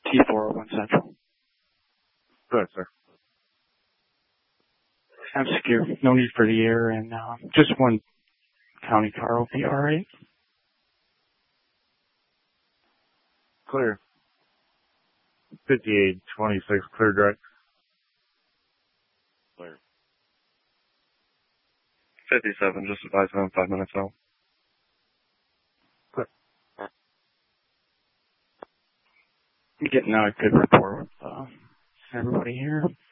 T401 Central. Go ahead, sir. I'm secure. No need for the air, and just one county car will be all right. Clear. 5826, clear direct. Clear. 57, just advise them 5 minutes out. Clear. I'm getting a good rapport with everybody here.